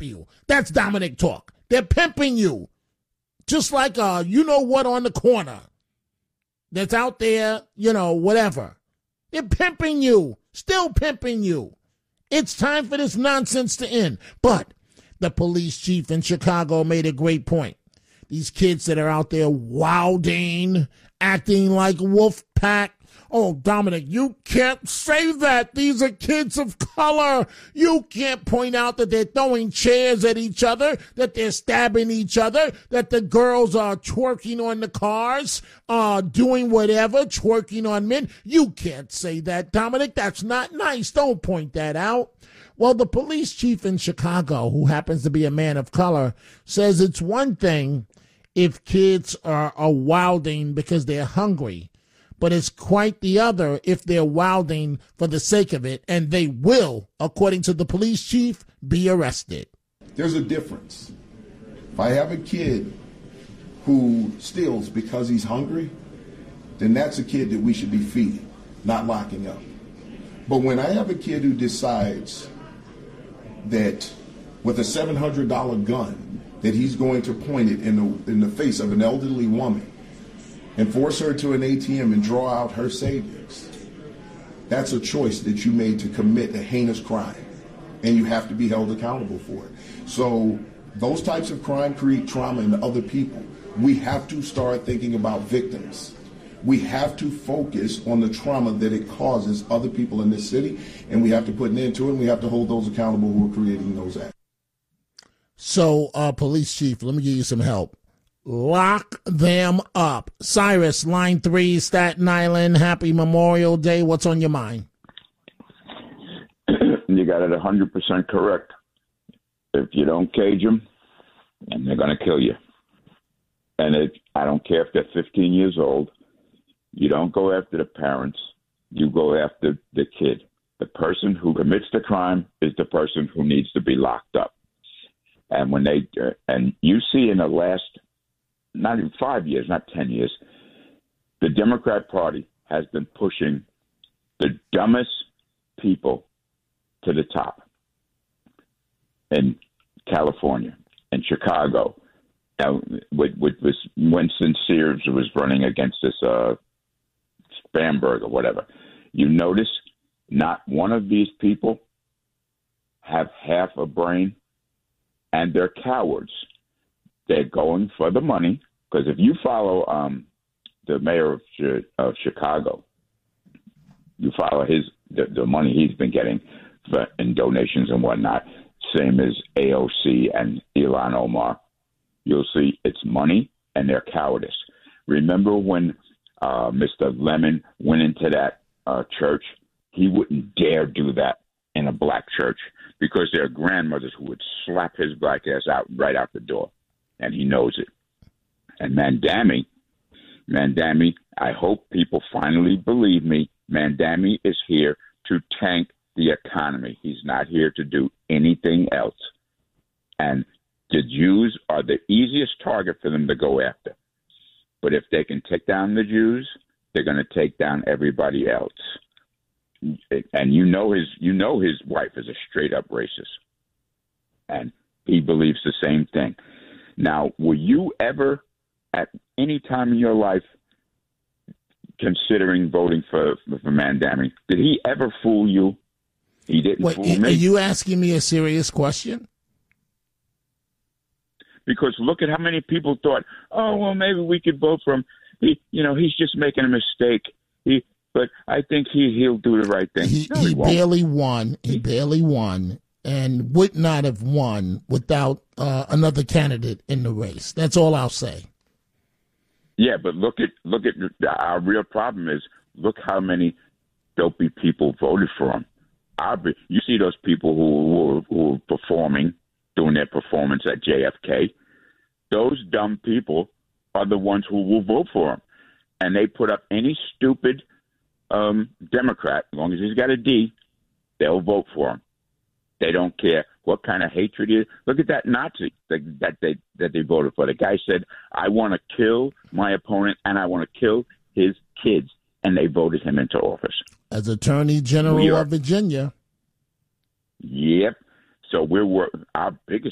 you. That's Dominic talk. They're pimping you. Just like you know what on the corner that's out there, whatever. They're pimping you. Still pimping you. It's time for this nonsense to end. But the police chief in Chicago made a great point. These kids that are out there wilding, acting like wolf pack. Oh, Dominic, you can't say that. These are kids of color. You can't point out that they're throwing chairs at each other, that they're stabbing each other, that the girls are twerking on the cars, doing whatever, twerking on men. You can't say that, Dominic. That's not nice. Don't point that out. Well, the police chief in Chicago, who happens to be a man of color, says it's one thing if kids are wilding because they're hungry, but it's quite the other if they're wilding for the sake of it, and they will, according to the police chief, be arrested. There's a difference. If I have a kid who steals because he's hungry, then that's a kid that we should be feeding, not locking up. But when I have a kid who decides that with a $700 gun that he's going to point it in the face of an elderly woman and force her to an ATM and draw out her savings, that's a choice that you made to commit a heinous crime, and you have to be held accountable for it. So those types of crime create trauma in other people. We have to start thinking about victims. We have to focus on the trauma that it causes other people in this city, and we have to put an end to it, and we have to hold those accountable who are creating those acts. So, police chief, let me give you some help. Lock them up. Cyrus, line 3, Staten Island. Happy Memorial Day. What's on your mind? You got it 100% correct. If you don't cage them, and they're going to kill you. And I don't care if they're 15 years old. You don't go after the parents. You go after the kid. The person who commits the crime is the person who needs to be locked up. And and you see in the last, not even 5 years, not 10 years, the Democrat Party has been pushing the dumbest people to the top in California and Chicago. With Winston Sears was running against this Bamberg or whatever. You notice not one of these people have half a brain, and they're cowards. They're going for the money, because if you follow the mayor of Chicago, you follow the money he's been getting in donations and whatnot, same as AOC and Ilhan Omar, you'll see it's money and their cowardice. Remember when Mr. Lemon went into that church? He wouldn't dare do that in a black church because there are grandmothers who would slap his black ass out right out the door, and he knows it. And Mandami, I hope people finally believe me, Mandami is here to tank the economy. He's not here to do anything else. And the Jews are the easiest target for them to go after. But if they can take down the Jews, they're going to take down everybody else. And you know his wife is a straight up racist, and he believes the same thing. Now, were you ever at any time in your life considering voting for Mandami? Did he ever fool you? He didn't fool me. Are you asking me a serious question? Because look at how many people thought, oh, well, maybe we could vote for him. He's just making a mistake. But I think he'll do the right thing. He barely won. He barely won, and would not have won without another candidate in the race. That's all I'll say. Yeah, but look at our real problem is look how many dopey people voted for him. You see those people who are performing, doing their performance at JFK. Those dumb people are the ones who will vote for him, and they put up any stupid Democrat, as long as he's got a D, they'll vote for him. They don't care what kind of hatred he is. Look at that Nazi that they voted for. The guy said, I want to kill my opponent and I want to kill his kids. And they voted him into office. As Attorney General of Virginia. Yep. So our biggest